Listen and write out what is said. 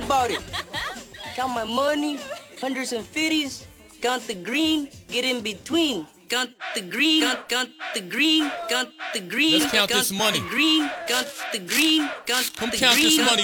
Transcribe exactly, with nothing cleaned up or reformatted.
about it. Count my money, hundreds and fifties. Count the green, get in between. Count the green, count, count the green, count the green. Let's count count this money. The green, count the green, count Come the count green. this money